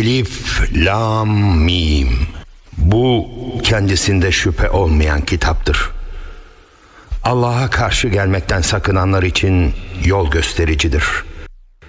Elif, Lam, Mim. Bu kendisinde şüphe olmayan kitaptır. Allah'a karşı gelmekten sakınanlar için yol göstericidir.